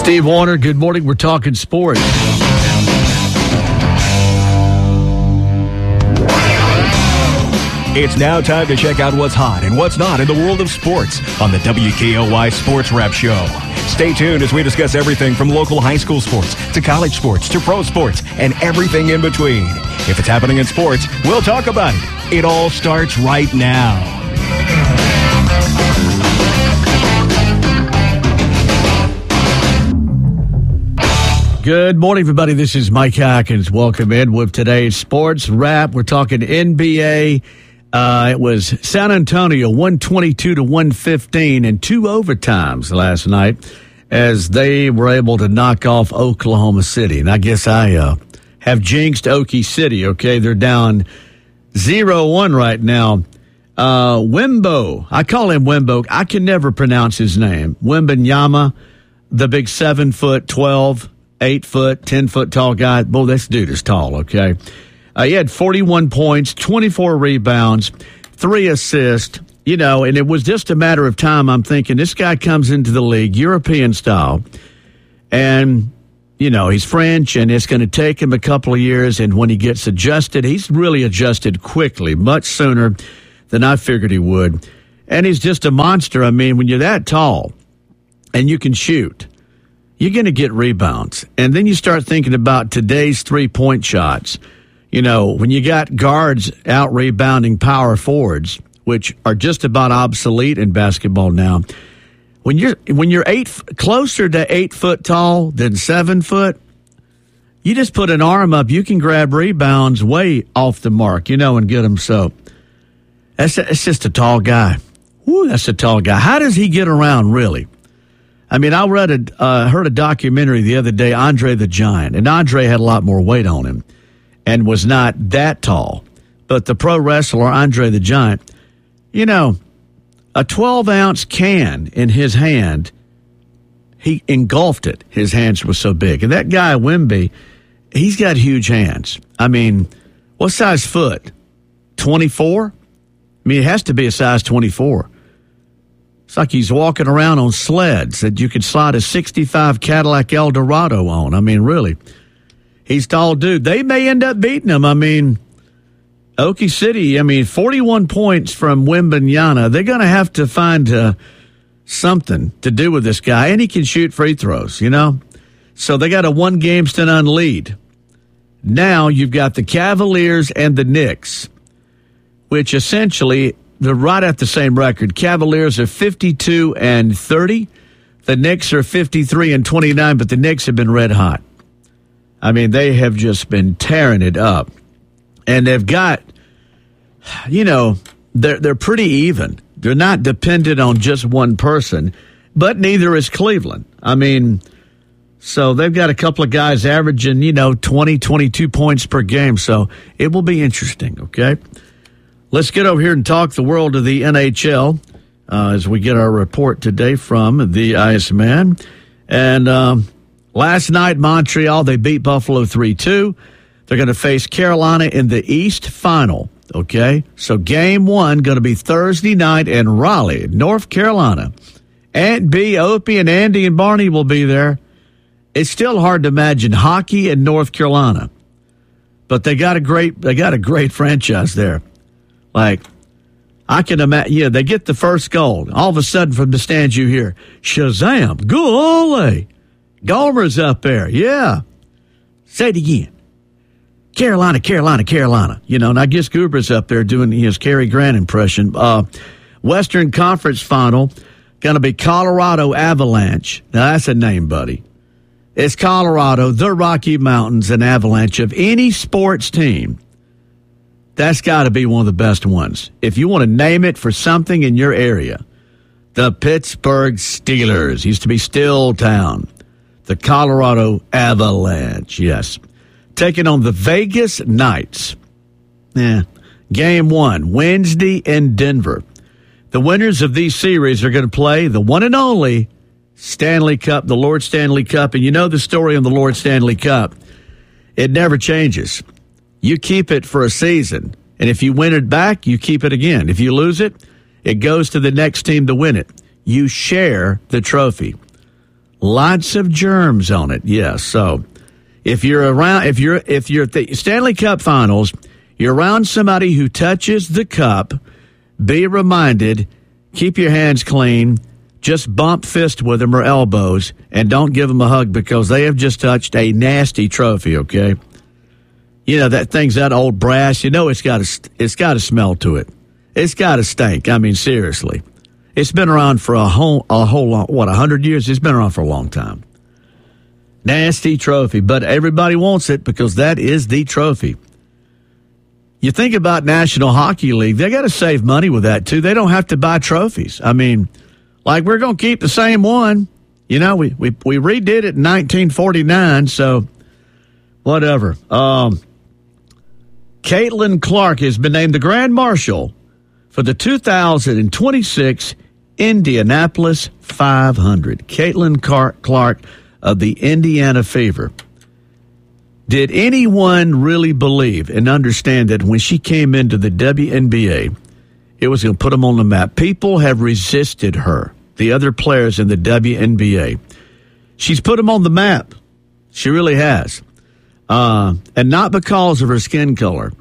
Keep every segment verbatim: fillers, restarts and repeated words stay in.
Steve Warner, good morning. We're talking sports. It's now time to check out what's hot and what's not in the world of sports on the W K O Y Sports Wrap Show. Stay tuned as we discuss everything from local high school sports to college sports to pro sports and everything in between. If it's happening in sports, we'll talk about it. It all starts right now. Good morning, everybody. This is Mike Hawkins. Welcome in with today's Sports Wrap. We're talking N B A. Uh, it was San Antonio one twenty-two to one fifteen in two overtimes last night as they were able to knock off Oklahoma City. And I guess I uh, have jinxed Okie City, okay? They're down zero one right now. Uh, Wembo, I call him Wembo. I can never pronounce his name. Wembanyama, the big seven foot twelve. Eight foot, ten foot tall guy. Boy, this dude is tall, okay? Uh, he had forty-one points, twenty-four rebounds, three assists, you know, and it was just a matter of time. I'm thinking this guy comes into the league, European style, and, you know, he's French, and it's going to take him a couple of years, and when he gets adjusted, he's really adjusted quickly, much sooner than I figured he would. And he's just a monster. I mean, when you're that tall and you can shoot, you're going to get rebounds. And then you start thinking about today's three-point shots. You know, when you got guards out-rebounding power forwards, which are just about obsolete in basketball now, when you're when you're eight closer to eight foot tall than seven foot, you just put an arm up, you can grab rebounds way off the mark, you know, and get them. So that's, that's just a tall guy. Woo, that's a tall guy. How does he get around, really? I mean, I read a, uh, heard a documentary the other day, Andre the Giant, and Andre had a lot more weight on him and was not that tall. But the pro wrestler, Andre the Giant, you know, a twelve-ounce can in his hand, he engulfed it. His hands were so big. And that guy, Wemby, he's got huge hands. I mean, what size foot? twenty-four? I mean, it has to be a size twenty-four. It's like he's walking around on sleds that you could slide a sixty-five Cadillac Eldorado on. I mean, really. He's tall dude. They may end up beating him. I mean, Okie City, I mean, forty-one points from Wembanyama. They're going to have to find uh, something to do with this guy. And he can shoot free throws, you know. So they got a one-game to none lead. Now you've got the Cavaliers and the Knicks, which essentially – they're right at the same record. Cavaliers are fifty-two and thirty. The Knicks are fifty-three and twenty-nine, but the Knicks have been red hot. I mean, they have just been tearing it up. And they've got, you know, they're, they're pretty even. They're not dependent on just one person, but neither is Cleveland. I mean, so they've got a couple of guys averaging, you know, twenty, twenty-two points per game. So it will be interesting, okay? Let's get over here and talk the world of the N H L uh, as we get our report today from the Iceman. And um, last night, Montreal, they beat Buffalo three two. They're going to face Carolina in the East Final, okay? So game one going to be Thursday night in Raleigh, North Carolina. Aunt B, Opie, and Andy and Barney will be there. It's still hard to imagine hockey in North Carolina, but they got a great they got a great franchise there. Like, I can imagine, yeah, they get the first goal. All of a sudden from the stands you hear, Shazam, goalie. Gomer's up there, yeah. Say it again. Carolina, Carolina, Carolina. You know, and I guess Goober's up there doing his Cary Grant impression. Uh, Western Conference Final, going to be Colorado Avalanche. Now, that's a name, buddy. It's Colorado, the Rocky Mountains, and Avalanche of any sports team. That's got to be one of the best ones. If you want to name it for something in your area, the Pittsburgh Steelers used to be Stilltown. The Colorado Avalanche, yes. Taking on the Vegas Knights. Yeah. Game one, Wednesday in Denver. The winners of these series are going to play the one and only Stanley Cup, the Lord Stanley Cup. And you know the story on the Lord Stanley Cup. It never changes. You keep it for a season, and if you win it back, you keep it again. If you lose it, it goes to the next team to win it. You share the trophy. Lots of germs on it. Yes. Yeah, so if you're around, if you're if you're at the Stanley Cup Finals, you're around somebody who touches the cup, be reminded, keep your hands clean. Just bump fist with them or elbows, and don't give them a hug because they have just touched a nasty trophy. Okay. You know, that thing's that old brass. You know, it's got a, it's got a smell to it. It's got to stink. I mean, seriously. It's been around for a whole, a whole long, what, a hundred years? It's been around for a long time. Nasty trophy, but everybody wants it because that is the trophy. You think about National Hockey League, they got to save money with that, too. They don't have to buy trophies. I mean, like, we're going to keep the same one. You know, we, we, we redid it in nineteen forty-nine, so whatever. Um... Caitlin Clark has been named the Grand Marshal for the two thousand twenty-six Indianapolis five hundred. Caitlin Clark of the Indiana Fever. Did anyone really believe and understand that when she came into the W N B A, it was going to put them on the map? People have resisted her, the other players in the W N B A. She's put them on the map. She really has. Uh, and not because of her skin color.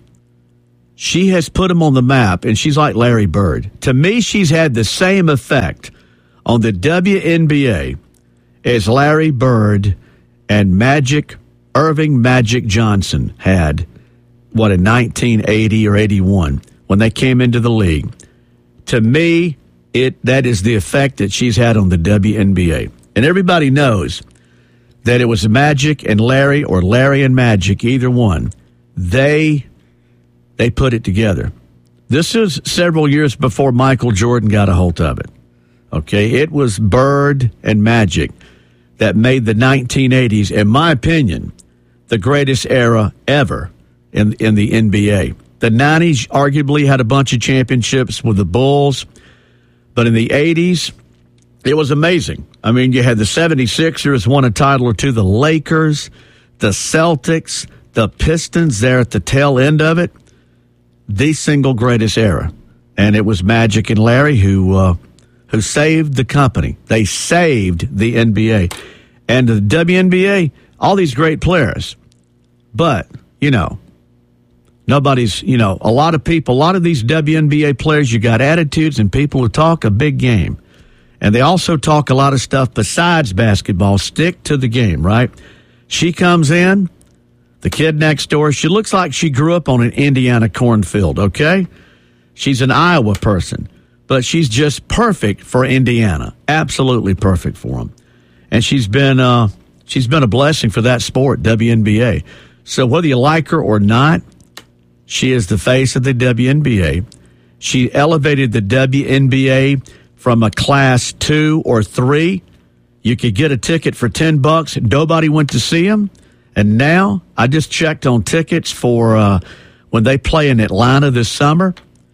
She has put him on the map, and she's like Larry Bird. To me, she's had the same effect on the W N B A as Larry Bird and Magic, Irving Magic Johnson had, what, in nineteen eighty or eighty-one, when they came into the league. To me, it that is the effect that she's had on the W N B A. And everybody knows that it was Magic and Larry, or Larry and Magic, either one. They they put it together. This is several years before Michael Jordan got a hold of it. Okay, it was Bird and Magic that made the nineteen eighties, in my opinion, the greatest era ever in in the N B A. The nineties arguably had a bunch of championships with the Bulls, but in the eighties, it was amazing. I mean, you had the seventy-sixers won a title or two, the Lakers, the Celtics, the Pistons there at the tail end of it. The single greatest era. And it was Magic and Larry who uh, who saved the company. They saved the N B A. And the W N B A, all these great players. But, you know, nobody's, you know, a lot of people, a lot of these W N B A players, you got attitudes and people who talk a big game. And they also talk a lot of stuff besides basketball. Stick to the game, right? She comes in, the kid next door, she looks like she grew up on an Indiana cornfield, okay? She's an Iowa person, but she's just perfect for Indiana. Absolutely perfect for them. And she's been uh, she's been a blessing for that sport, W N B A. So whether you like her or not, she is the face of the W N B A. She elevated the W N B A from a class two or three. You could get a ticket for ten bucks. Nobody went to see them. And now I just checked on tickets for uh, when they play in Atlanta this summer.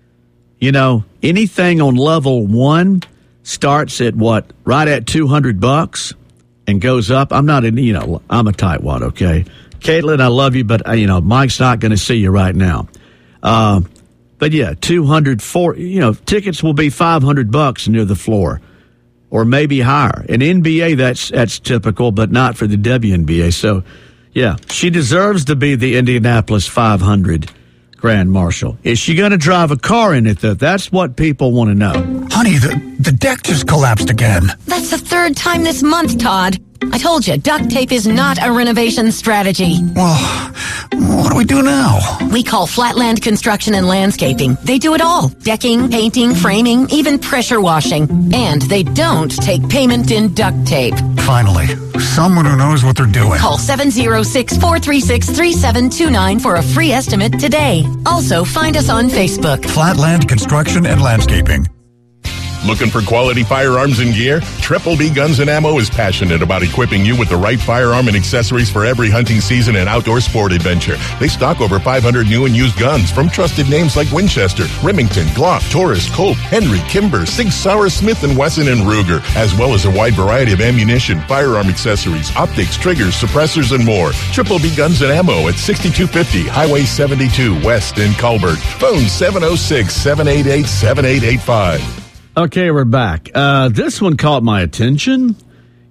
You know, anything on level one starts at what? Right at two hundred bucks and goes up. I'm not in, you know, I'm a tightwad, okay? Caitlin, I love you, but, uh, you know, Mike's not going to see you right now. Uh, but, yeah, two hundred, four, you know, tickets will be five hundred bucks near the floor or maybe higher. In N B A, that's that's typical, but not for the W N B A. So, yeah, she deserves to be the Indianapolis five hundred Grand Marshal. Is she going to drive a car in it, though? That's what people want to know. Honey, the, the deck just collapsed again. That's the third time this month, Todd. I told you, duct tape is not a renovation strategy. Well, what do we do now? We call Flatland Construction and Landscaping. They do it all. Decking, painting, framing, even pressure washing. And they don't take payment in duct tape. Finally, someone who knows what they're doing. Call seven oh six, four three six, three seven two nine for a free estimate today. Also, find us on Facebook. Flatland Construction and Landscaping. Looking for quality firearms and gear? Triple B Guns and Ammo is passionate about equipping you with the right firearm and accessories for every hunting season and outdoor sport adventure. They stock over five hundred new and used guns from trusted names like Winchester, Remington, Glock, Taurus, Colt, Henry, Kimber, Sig Sauer, Smith and Wesson, and Ruger, as well as a wide variety of ammunition, firearm accessories, optics, triggers, suppressors, and more. Triple B Guns and Ammo at sixty-two fifty Highway seventy-two West in Colbert. Phone seven oh six, seven eight eight, seven eight eight five. Okay, we're back. Uh, this one caught my attention.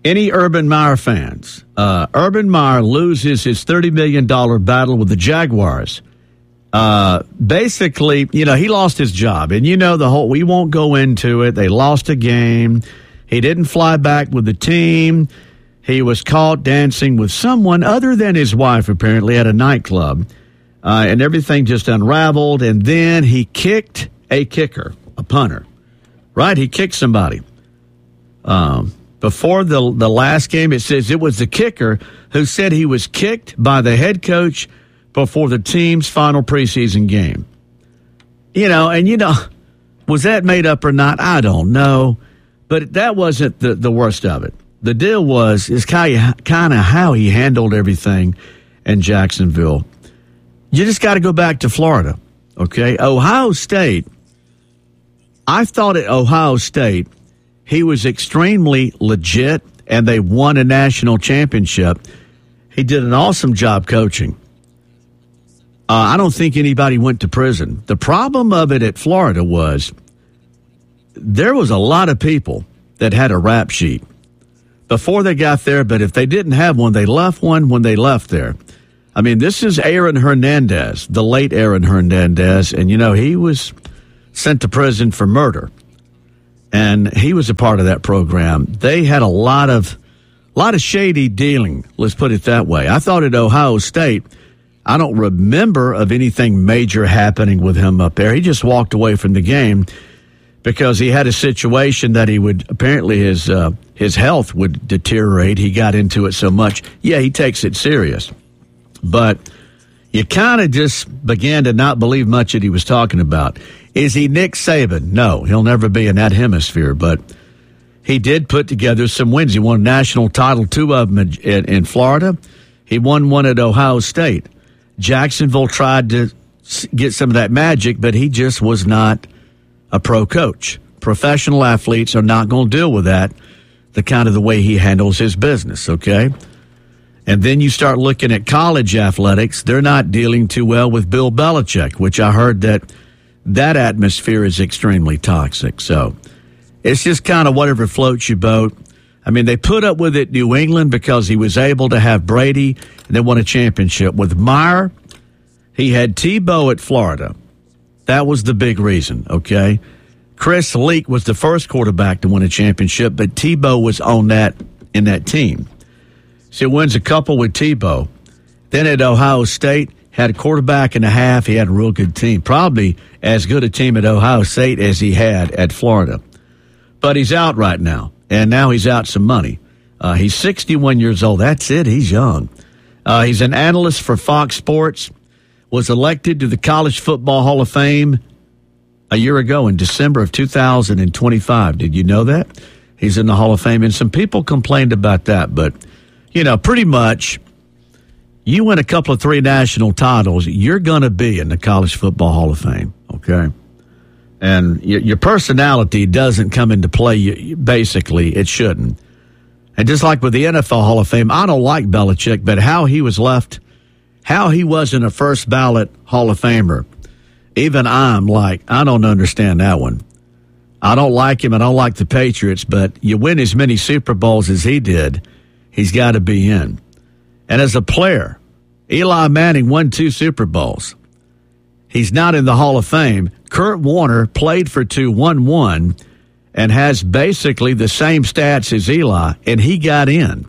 any Urban Meyer fans, uh, Urban Meyer loses his thirty million dollars battle with the Jaguars. Uh, basically, you know, he lost his job. And, you know, the whole, we won't go into it. They lost a game. He didn't fly back with the team. He was caught dancing with someone other than his wife, apparently, at a nightclub. Uh, and everything just unraveled. And then he kicked a kicker, a punter. Right? He kicked somebody. Um, before the the last game, it says it was the kicker who said he was kicked by the head coach before the team's final preseason game. You know, and you know, was that made up or not? I don't know. But that wasn't the, the worst of it. The deal was, is kind of, kind of how he handled everything in Jacksonville. You just got to go back to Florida, okay? Ohio State, I thought at Ohio State, he was extremely legit, and they won a national championship. He did an awesome job coaching. Uh, I don't think anybody went to prison. The problem of it at Florida was there was a lot of people that had a rap sheet before they got there, but if they didn't have one, they left one when they left there. I mean, this is Aaron Hernandez, the late Aaron Hernandez, and, you know, he was sent to prison for murder, and he was a part of that program. They had a lot of, lot of shady dealing, let's put it that way. I thought at Ohio State, I don't remember of anything major happening with him up there. He just walked away from the game because he had a situation that he would, apparently his uh, his health would deteriorate. He got into it so much. Yeah, he takes it serious. But you kind of just began to not believe much that he was talking about. Is he Nick Saban? No, he'll never be in that hemisphere. But he did put together some wins. He won a national title, two of them in, in, in Florida. He won one at Ohio State. Jacksonville tried to get some of that magic, but he just was not a pro coach. Professional athletes are not going to deal with that, the kind of the way he handles his business, okay? And then you start looking at college athletics. They're not dealing too well with Bill Belichick, which I heard that that atmosphere is extremely toxic. So it's just kind of whatever floats your boat. I mean, they put up with it New England because he was able to have Brady and they won a championship. With Meyer, he had Tebow at Florida. That was the big reason, okay? Chris Leak was the first quarterback to win a championship, but Tebow was on that in that team. So he wins a couple with Tebow. Then at Ohio State, had a quarterback and a half. He had a real good team. Probably as good a team at Ohio State as he had at Florida. But he's out right now. And now he's out some money. Uh, he's sixty-one years old. That's it. He's young. Uh, he's an analyst for Fox Sports. Was elected to the College Football Hall of Fame a year ago in December of two thousand twenty-five. Did you know that? He's in the Hall of Fame. And some people complained about that. But, you know, pretty much you win a couple of three national titles, you're going to be in the College Football Hall of Fame. Okay? And your personality doesn't come into play, basically. It shouldn't. And just like with the N F L Hall of Fame, I don't like Belichick, but how he was left, how he wasn't a first ballot Hall of Famer, even I'm like, I don't understand that one. I don't like him, and I don't like the Patriots, but you win as many Super Bowls as he did, he's got to be in. And as a player, Eli Manning won two Super Bowls. He's not in the Hall of Fame. Kurt Warner played for two, won one, and has basically the same stats as Eli, and he got in.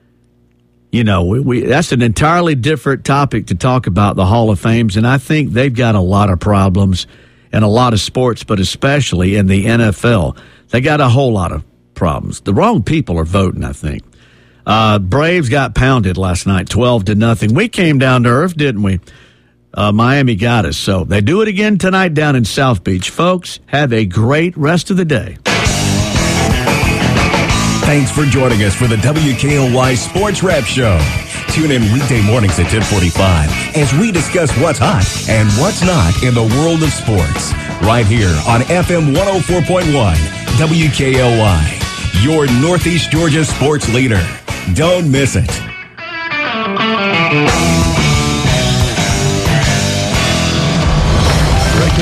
You know, we, we that's an entirely different topic to talk about, the Hall of Fames, and I think they've got a lot of problems in a lot of sports, but especially in the N F L. They got a whole lot of problems. The wrong people are voting, I think. Uh, Braves got pounded last night, twelve to nothing. We came down to earth, didn't we? Uh, Miami got us. So they do it again tonight down in South Beach. Folks, have a great rest of the day. Thanks for joining us for the W K O Y Sports Wrap Show. Tune in weekday mornings at ten forty-five as we discuss what's hot and what's not in the world of sports. Right here on F M one oh four point one, W K O Y, your Northeast Georgia sports leader. Don't miss it. Breaking news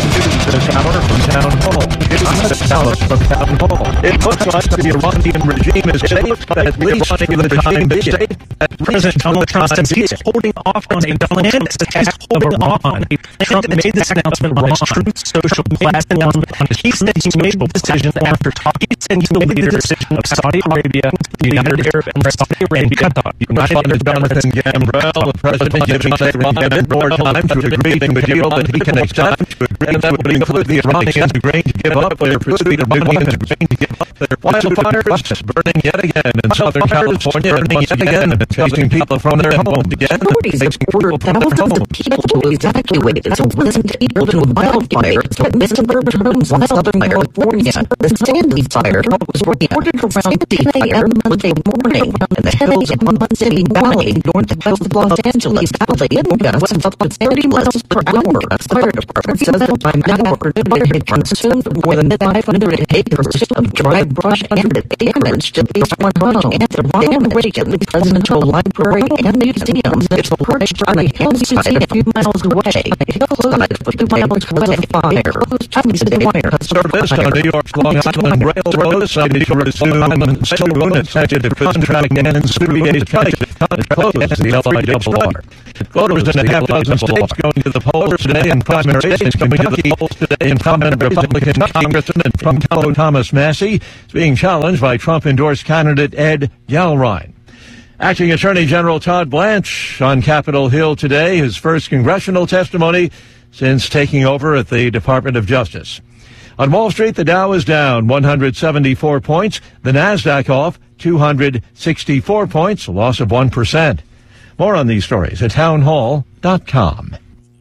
this hour from Town Hall. Here's Dallas from Town Hall. It looks like the Iranian regime is safe, but at least for the time being, that President Donald Trump is holding off on a plan that's holding on. Trump made this announcement on his Truth Social platform. He said he made the decision after talking to the leaders of Saudi Arabia, the United Arab Emirates, and Qatar. United Jonathan Gambrell, the president, giving Iran more time to agree to a deal that he can accept, to agree that would include the Iranians agreeing to give up their pursuit of Iranians agreeing to give up their wildfires burning yet again in Southern California, burning yet again and chasing people from their homes again. Authorities have ordered thousands of people to evacuate to listen to people to wildfires that missed suburban homes in Southern California. The Sandy fire was reported around ten a.m. Monday morning in the hills of Muncie Valley, north of Los Angeles Valley, and gusts up to thirty miles per hour. The fire department says that by now the fire had consumed more than five hundred acres of dry brush and damaged at least one home. And the Ronald Reagan Presidential Library and Museum is perched on a hillside a few miles away. A hillside for two miles was a fire. Service on New York's Long Island Railroad, Sunday to resume scheduled executive contract and Surrey's Kite closed the L I W R. Voters in a half dozen states going to the polls today in primary states coming to the polls today in prominent Republican Congressman from Colorado Thomas Massey is being challenged by Trump-endorsed candidate Ed Galrine. Acting Attorney General Todd Blanche on Capitol Hill today, his first congressional testimony since taking over at the Department of Justice. On Wall Street, the Dow is down one hundred seventy-four points, the NASDAQ off two hundred sixty-four points, a loss of one percent. More on these stories at townhall dot com.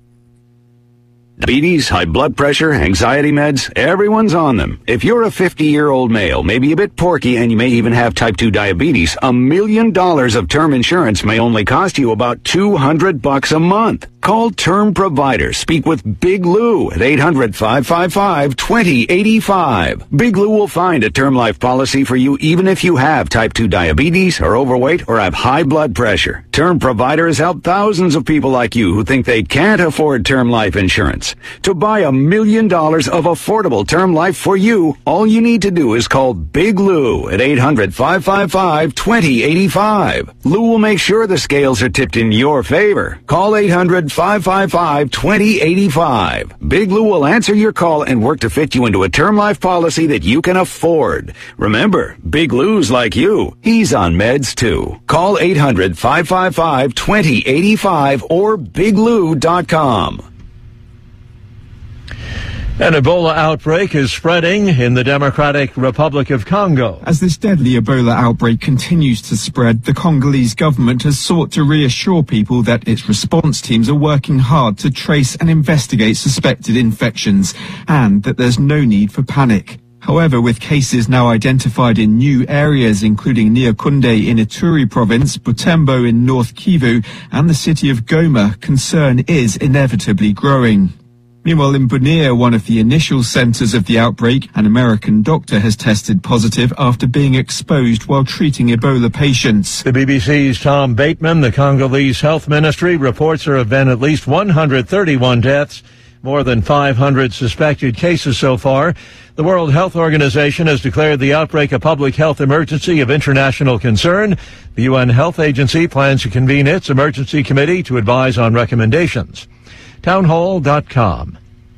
Diabetes, high blood pressure, anxiety meds, everyone's on them. If you're a fifty-year-old male, maybe a bit porky, and you may even have type two diabetes, a million dollars of term insurance may only cost you about two hundred bucks a month. Call Term Provider. Speak with Big Lou at eight hundred, five five five, two zero eight five. Big Lou will find a term life policy for you even if you have type two diabetes, are overweight, or have high blood pressure. Term Provider has helped thousands of people like you who think they can't afford term life insurance. To buy a million dollars of affordable term life for you, all you need to do is call Big Lou at eight hundred, five five five, two zero eight five. Lou will make sure the scales are tipped in your favor. Call eight hundred, five five five, two zero eight five. Big Lou will answer your call and work to fit you into a term life policy that you can afford. Remember, Big Lou's like you. He's on meds too. Call eight hundred, five five five, two zero eight five or big lou dot com. An Ebola outbreak is spreading in the Democratic Republic of Congo. As this deadly Ebola outbreak continues to spread, the Congolese government has sought to reassure people that its response teams are working hard to trace and investigate suspected infections, and that there's no need for panic. However, with cases now identified in new areas, including Nyakunde in Ituri province, Butembo in North Kivu, and the city of Goma, concern is inevitably growing. Meanwhile, in Bunia, one of the initial centers of the outbreak, an American doctor has tested positive after being exposed while treating Ebola patients. The B B C's Tom Bateman, the Congolese Health Ministry, reports there have been at least one hundred thirty-one deaths, more than five hundred suspected cases so far. The World Health Organization has declared the outbreak a public health emergency of international concern. The U N Health Agency plans to convene its emergency committee to advise on recommendations. townhall dot com.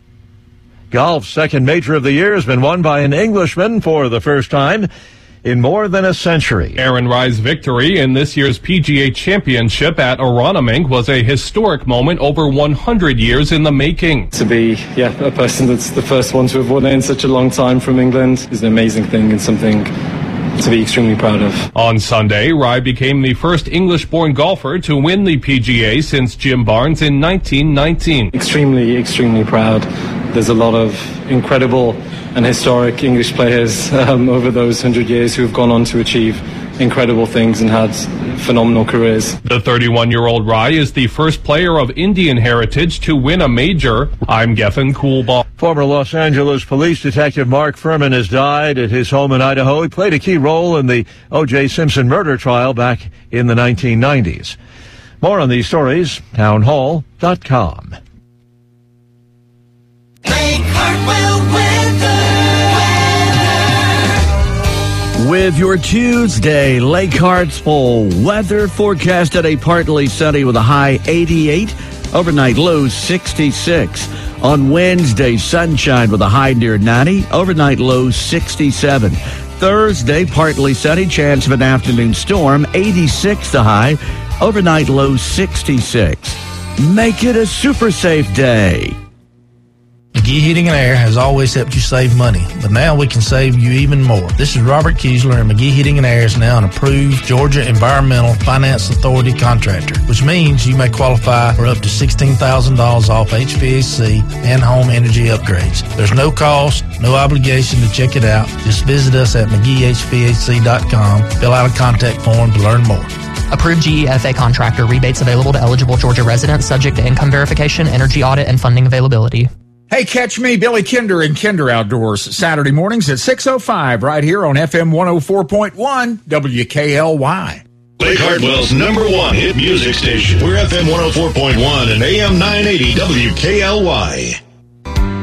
Golf's second major of the year has been won by an Englishman for the first time in more than a century. Aaron Rye's victory in this year's P G A Championship at Aronimink was a historic moment over one hundred years in the making. To be, yeah, a person that's the first one to have won it in such a long time from England is an amazing thing and something to be extremely proud of. On Sunday, Rye became the first English-born golfer to win the P G A since Jim Barnes in nineteen nineteen. Extremely, extremely proud. There's a lot of incredible and historic English players um, over those hundred years who have gone on to achieve incredible things and had phenomenal careers. The thirty-one-year-old Rye is the first player of Indian heritage to win a major. I'm Geffen Coolball. Former Los Angeles police detective Mark Furman has died at his home in Idaho. He played a key role in the O J Simpson murder trial back in the nineteen nineties. More on these stories, townhall dot com. Make heart With your Tuesday Lake Hartsville weather forecast at a partly sunny with a high eighty-eight, overnight low sixty-six. On Wednesday, sunshine with a high near ninety, overnight low sixty-seven. Thursday, partly sunny, chance of an afternoon storm, eighty-six the high, overnight low sixty-six. Make it a super safe day. McGee Heating and Air has always helped you save money, but now we can save you even more. This is Robert Kiesler, and McGee Heating and Air is now an approved Georgia Environmental Finance Authority contractor, which means you may qualify for up to sixteen thousand dollars off H V A C and home energy upgrades. There's no cost, no obligation to check it out. Just visit us at mcgee h v a c dot com, fill out a contact form to learn more. Approved G E F A contractor. Rebates available to eligible Georgia residents, subject to income verification, energy audit, and funding availability. Hey, catch me, Billy Kinder, in Kinder Outdoors, Saturday mornings at six oh five right here on F M one oh four point one W K L Y. Lake Hartwell's number one hit music station. We're F M one oh four point one and A M nine eighty W K L Y.